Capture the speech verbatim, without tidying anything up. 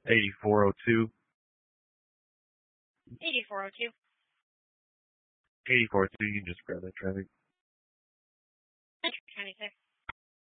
eighty-four oh two. eighty-four oh two. eighty-four oh two, you can just grab that traffic. Metro County, sir.